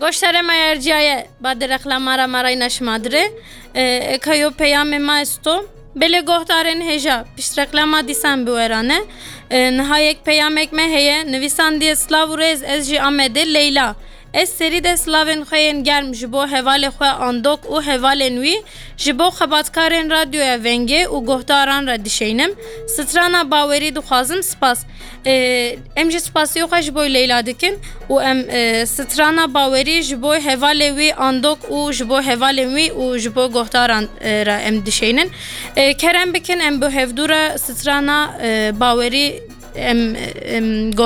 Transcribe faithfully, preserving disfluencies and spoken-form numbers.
Goştere mayerciye badı reklamara maray naşmadre. Kayo peyame maesto. Bele gohtaren heja piş reklama disan bu erane. Nihayek peyamek me heye nivisan diye slavurez ezji amede Leyla. Ez seri de slavên xwe yên germ ji bo hevalê xwe andok û hevalên wî ji bo xebatkarên radyoya vengê û guhdaran re dişeynim. Strana bawerî dixwazim spas. Em jî spasiyê xwe ji bo Leyla dikin û em strana bawerî ji bo hevalê wî andok û ji bo hevalên wî û ji bo guhdaran re em dişeynin. Kerem bikin em bi hevdû re strana bawerî em, em